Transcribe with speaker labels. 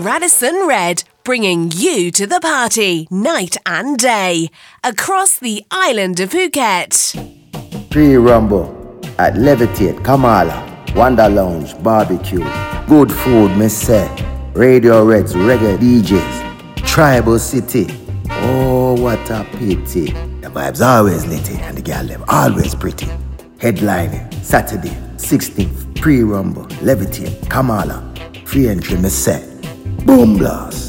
Speaker 1: Radisson Red, bringing you to the party night and day across the island of Phuket.
Speaker 2: Pre-Rumble at Levitate, Kamala, Wonder Lounge, Barbecue. Good food, me say. Radio Reds, reggae DJs. Tribal City. Oh, what a pity. The vibes always lit and the girl them always pretty. Headlining, Saturday, 16th, Pre-Rumble, Levitate, Kamala. Free entry, me say. Boom blast.